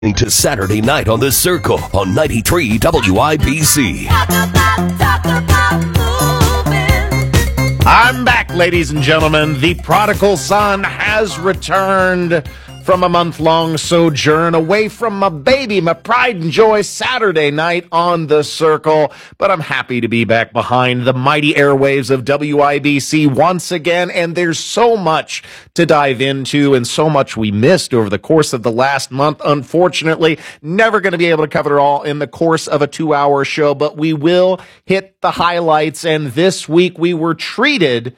To Saturday Night on the Circle on 93 WIBC. I'm back, ladies and gentlemen. The prodigal son has returned from a month-long sojourn away from my baby, my pride and joy, Saturday Night on the Circle. But I'm happy to be back behind the mighty airwaves of WIBC once again, and there's so much to dive into and so much we missed over the course of the last month. Unfortunately, never going to be able to cover it all in the course of a 2-hour show, but we will hit the highlights. And this week we were treated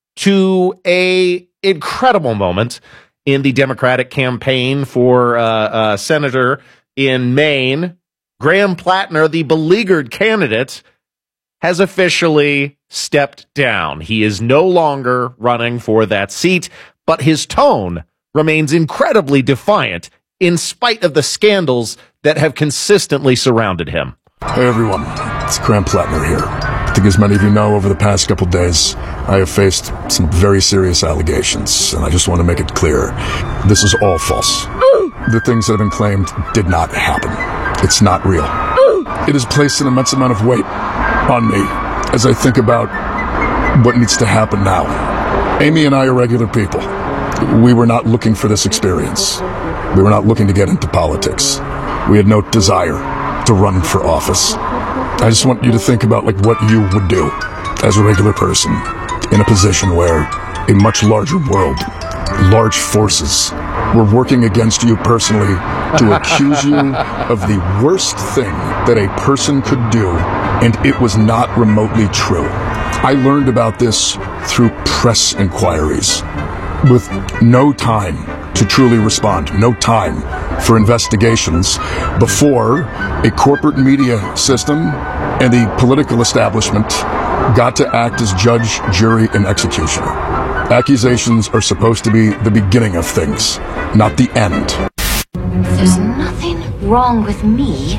to a incredible moment in the Democratic campaign for senator in Maine. Graham Plattner, the beleaguered candidate, has officially stepped down. He is no longer running for that seat, but his tone remains incredibly defiant in spite of the scandals that have consistently surrounded him. Hey everyone, it's Graham Plattner here. I think as many of you know, over the past couple days, I have faced some very serious allegations, and I just want to make it clear, this is all false. The things that have been claimed did not happen. It's not real. It has placed an immense amount of weight on me as I think about what needs to happen now. Amy and I are regular people. We were not looking for this experience. We were not looking to get into politics. We had no desire to run for office. I just want you to think about what you would do as a regular person in a position where a much larger world, large forces, were working against you personally to accuse you of the worst thing that a person could do, and it was not remotely true. I learned about this through press inquiries, with no time to truly respond, no time for investigations before a corporate media system and the political establishment got to act as judge, jury, and executioner. Accusations are supposed to be the beginning of things, not the end. There's nothing wrong with me.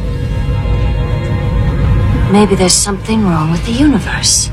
Maybe there's something wrong with the universe.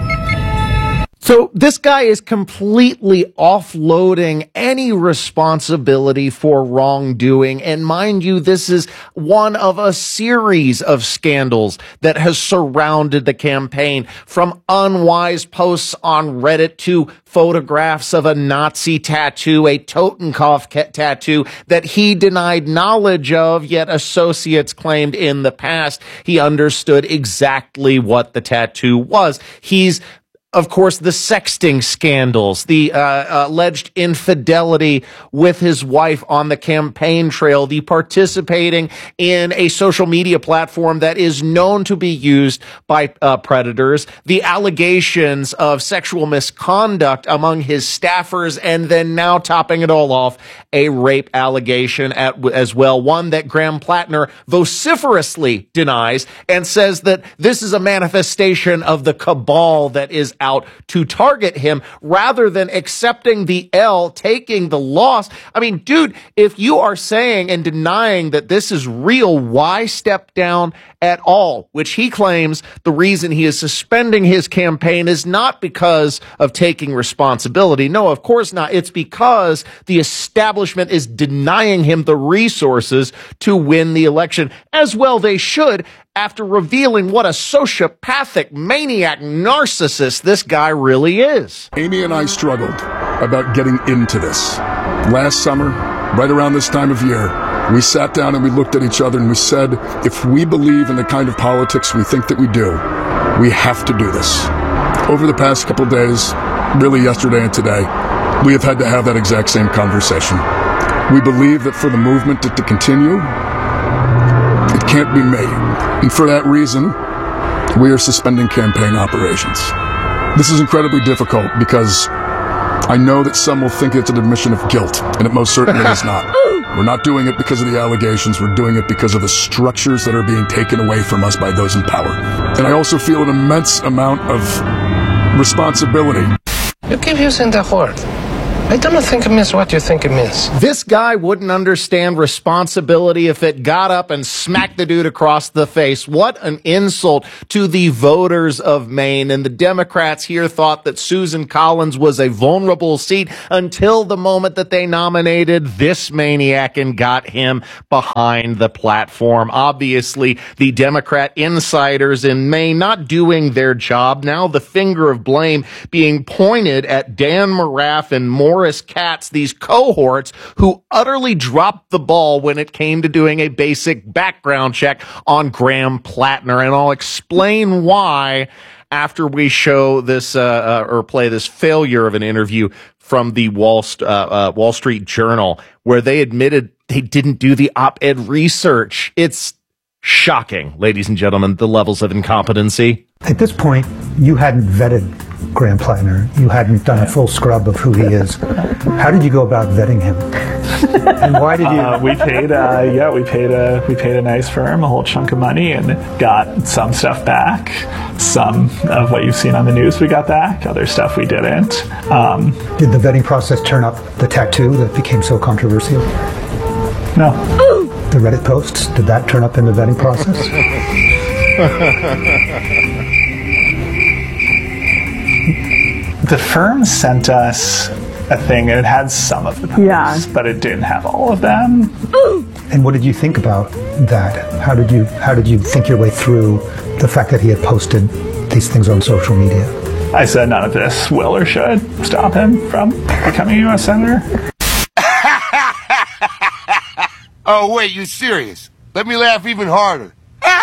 So this guy is completely offloading any responsibility for wrongdoing. And mind you, this is one of a series of scandals that has surrounded the campaign, from unwise posts on Reddit to photographs of a Nazi tattoo, a Totenkopf tattoo that he denied knowledge of, yet associates claimed in the past he understood exactly what the tattoo was. He's of course, the sexting scandals, the alleged infidelity with his wife on the campaign trail, the participating in a social media platform that is known to be used by predators, the allegations of sexual misconduct among his staffers, and then now topping it all off, a rape allegation as well, one that Graham Plattner vociferously denies and says that this is a manifestation of the cabal that is out to target him, rather than accepting the L, taking the loss. I mean, dude, if you are saying and denying that this is real, why step down at all? Which he claims the reason he is suspending his campaign is not because of taking responsibility. No, of course not. It's because the establishment is denying him the resources to win the election. As well they should, after revealing what a sociopathic, maniac, narcissist this guy really is. Amy and I struggled about getting into this. Last summer, right around this time of year, we sat down and we looked at each other and we said, if we believe in the kind of politics we think that we do, we have to do this. Over the past couple days, really yesterday and today, we have had to have that exact same conversation. We believe that for the movement to continue, it can't be me. And for that reason, we are suspending campaign operations. This is incredibly difficult because I know that some will think it's an admission of guilt, and it most certainly is not. We're not doing it because of the allegations. We're doing it because of the structures that are being taken away from us by those in power. And I also feel an immense amount of responsibility. You keep using the word. I don't think it means what you think it means. This guy wouldn't understand responsibility if it got up and smacked the dude across the face. What an insult to the voters of Maine. And the Democrats here thought that Susan Collins was a vulnerable seat until the moment that they nominated this maniac and got him behind the platform. Obviously, the Democrat insiders in Maine not doing their job. Now the finger of blame being pointed at Dan Moraff and Morris Katz, these cohorts who utterly dropped the ball when it came to doing a basic background check on Graham Plattner. And I'll explain why after we show this or play this failure of an interview from the Wall Street Journal, where they admitted they didn't do the op-ed research. It's shocking, ladies and gentlemen, the levels of incompetency. At this point, you hadn't vetted Graham Plattner. You hadn't done a full scrub of who he is. How did you go about vetting him? And why did you? We paid a nice firm a whole chunk of money and got some stuff back. Some of what you've seen on the news we got back. Other stuff we didn't. Did the vetting process turn up the tattoo that became so controversial? No. The Reddit posts, did that turn up in the vetting process? The firm sent us a thing, and it had some of the posts, but it didn't have all of them. And what did you think about that? How did you think your way through the fact that he had posted these things on social media? I said none of this will or should stop him from becoming a U.S. Senator. Oh, wait, you serious? Let me laugh even harder.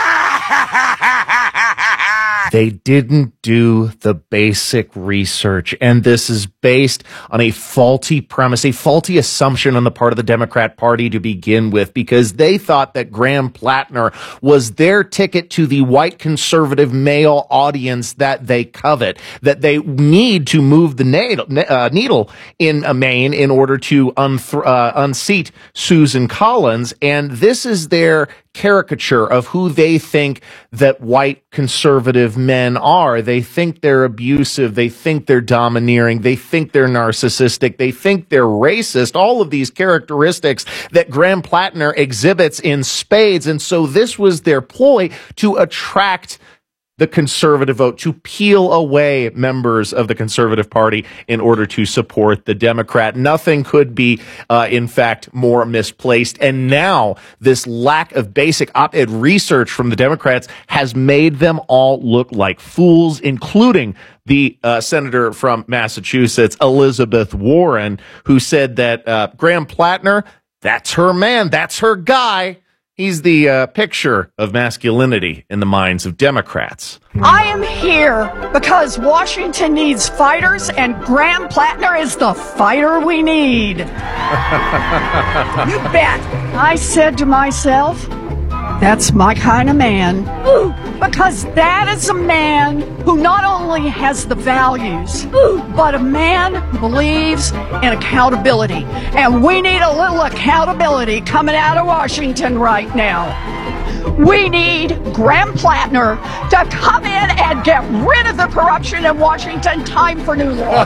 They didn't do the basic research, and this is based on a faulty premise, a faulty assumption on the part of the Democrat Party to begin with, because they thought that Graham Plattner was their ticket to the white conservative male audience that they covet, that they need to move the needle in Maine in order to unseat Susan Collins, and this is their caricature of who they think that white conservative men are. They think they're abusive. They think they're domineering. They think they're narcissistic. They think they're racist. All of these characteristics that Graham Plattner exhibits in spades. And so this was their ploy to attract the conservative vote, to peel away members of the Conservative Party in order to support the Democrat. Nothing could be, in fact, more misplaced. And now this lack of basic op-ed research from the Democrats has made them all look like fools, including the senator from Massachusetts, Elizabeth Warren, who said that Graham Plattner, that's her man, that's her guy. He's the picture of masculinity in the minds of Democrats. I am here because Washington needs fighters, and Graham Plattner is the fighter we need. You bet. I said to myself, that's my kind of man. Because that is a man who not only has the values, but a man who believes in accountability. And we need a little accountability coming out of Washington right now. We need Graham Plattner to come in and get rid of the corruption in Washington. Time for new laws.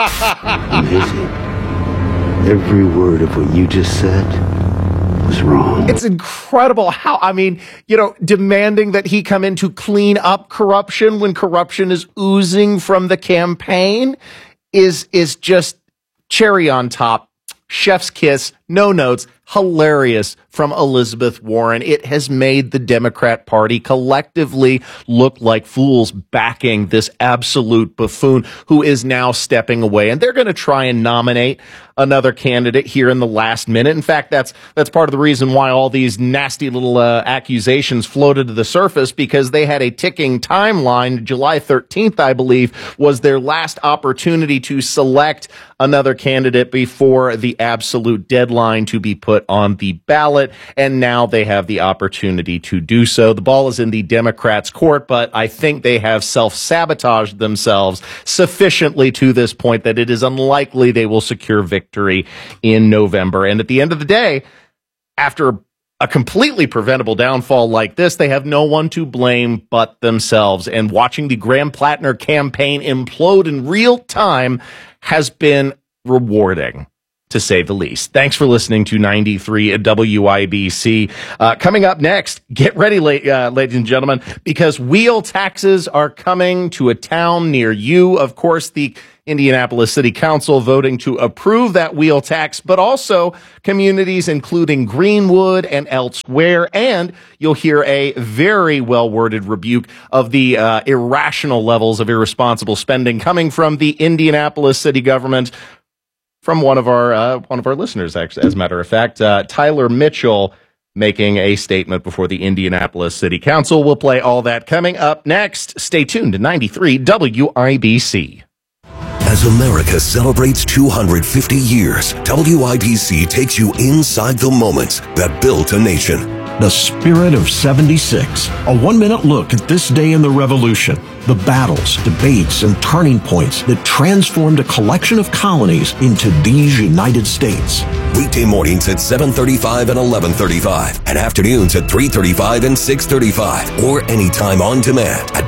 Every word of what you just said was wrong. It's incredible how, demanding that he come in to clean up corruption when corruption is oozing from the campaign is just cherry on top. Chef's kiss, no notes, hilarious from Elizabeth Warren. It has made the Democrat Party collectively look like fools backing this absolute buffoon who is now stepping away. And they're going to try and nominate another candidate here in the last minute. In fact, that's part of the reason why all these nasty little accusations floated to the surface, because they had a ticking timeline. July 13th, I believe, was their last opportunity to select another candidate before the absolute deadline to be put on the ballot. And now they have the opportunity to do so. The ball is in the Democrats' court, but I think they have self-sabotaged themselves sufficiently to this point that it is unlikely they will secure victory in November. And at the end of the day, after a completely preventable downfall like this, they have no one to blame but themselves. And watching the Graham Plattner campaign implode in real time has been rewarding, to say the least. Thanks for listening to 93 at WIBC. Coming up next, get ready, ladies and gentlemen, because wheel taxes are coming to a town near you. Of course, the Indianapolis City Council voting to approve that wheel tax, but also communities including Greenwood and elsewhere. And you'll hear a very well-worded rebuke of the irrational levels of irresponsible spending coming from the Indianapolis city government from one of our listeners, actually, as a matter of fact. Tyler Mitchell making a statement before the Indianapolis City Council. We'll play all that coming up next. Stay tuned to 93 WIBC. As America celebrates 250 years, WIBC takes you inside the moments that built a nation. The Spirit of 76. A 1-minute look at this day in the Revolution. The battles, debates, and turning points that transformed a collection of colonies into these United States. Weekday mornings at 7:35 and 11:35, and afternoons at 3:35 and 6:35, or anytime on demand at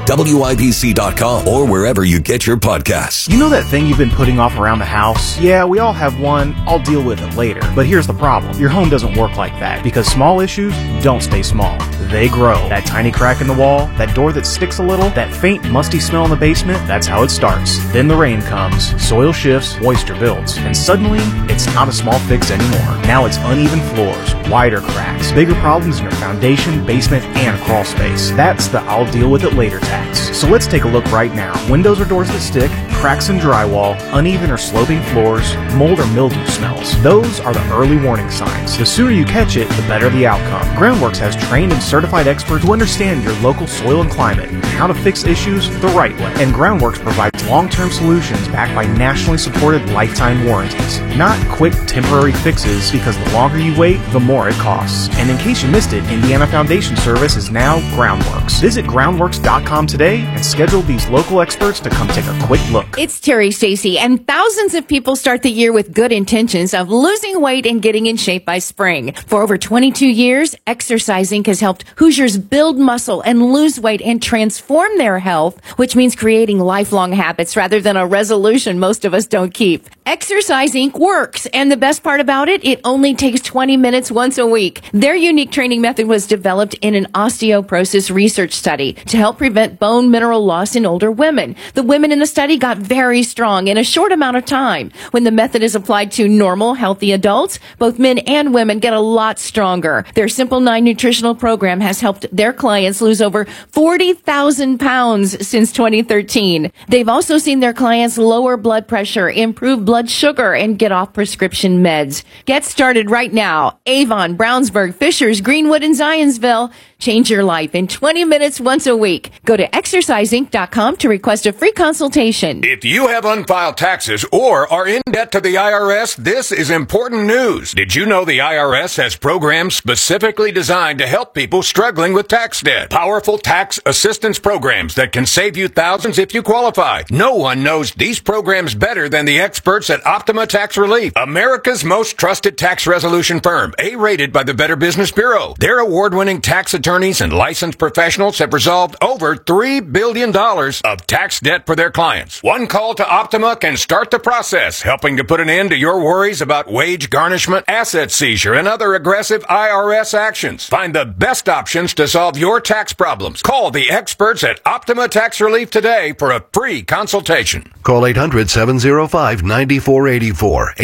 WIBC.com or wherever you get your podcasts. You know that thing you've been putting off around the house? Yeah, we all have one. I'll deal with it later. But here's the problem. Your home doesn't work like that, because small issues don't stay small. They grow. That tiny crack in the wall, that door that sticks a little, that faint musty smell in the basement, that's how it starts. Then the rain comes, soil shifts, moisture builds, and suddenly, it's not a small fix anymore. Now it's uneven floors, wider cracks, bigger problems in your foundation, basement, and crawl space. That's the I'll deal with it later tax. So let's take a look right now. Windows or doors that stick, cracks in drywall, uneven or sloping floors, mold or mildew smells. Those are the early warning signs. The sooner you catch it, the better the outcome. Groundworks has trained and certified experts who understand your local soil and climate and how to fix issues the right way. And Groundworks provides long-term solutions backed by nationally supported lifetime warranties. Not quick temporary fixes, because the longer you wait, the more it costs. And in case you missed it, Indiana Foundation Service is now Groundworks. Visit groundworks.com today and schedule these local experts to come take a quick look. It's Terry Stacy, and thousands of people start the year with good intentions of losing weight and getting in shape by spring. For over 22 years, Exercise Inc. has helped Hoosiers build muscle and lose weight and transform their health, which means creating lifelong habits rather than a resolution most of us don't keep. Exercise Inc. works, and the best part about it, it only takes 20 minutes once a week. Their unique training method was developed in an osteoporosis research study to help prevent bone mineral loss in older women. The women in the study got very strong in a short amount of time. When the method is applied to normal, healthy adults, both men and women get a lot stronger. Their Simple 9 nutritional program has helped their clients lose over 40,000 pounds since 2013. They've also seen their clients lower blood pressure, improve blood sugar, and get off prescription meds. Get started right now. Avon, Brownsburg, Fishers, Greenwood, and Zionsville. Change your life in 20 minutes once a week. Go to exerciseinc.com to request a free consultation. If you have unfiled taxes or are in debt to the IRS, this is important news. Did you know the IRS has programs specifically designed to help people struggling with tax debt? Powerful tax assistance programs that can save you thousands if you qualify. No one knows these programs better than the experts at Optima Tax Relief, America's most trusted tax resolution firm, A-rated by the Better Business Bureau. Their award-winning tax attorneys and licensed professionals have resolved over $3 billion of tax debt for their clients. One call to Optima can start the process, helping to put an end to your worries about wage garnishment, asset seizure, and other aggressive IRS actions. Find the best options to solve your tax problems. Call the experts at Optima Tax Relief today for a free consultation. Call 800-705-9484.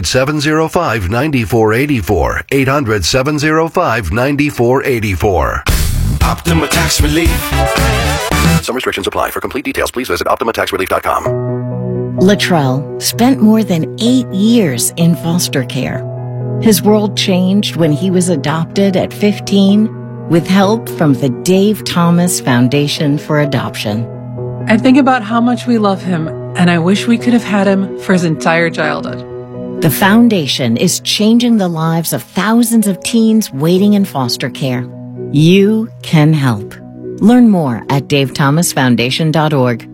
800-705-9484. 800-705-9484. Optima Tax Relief. Some restrictions apply. For complete details, please visit OptimaTaxRelief.com. Latrell spent more than 8 years in foster care. His world changed when he was adopted at 15 with help from the Dave Thomas Foundation for Adoption. I think about how much we love him, and I wish we could have had him for his entire childhood. The foundation is changing the lives of thousands of teens waiting in foster care. You can help. Learn more at davethomasfoundation.org.